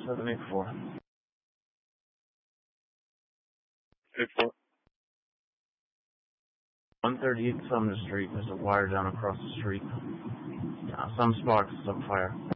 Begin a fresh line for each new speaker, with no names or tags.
784.
84.
138 Sumner Street. There's a wire down across the street. Some sparks, some fire.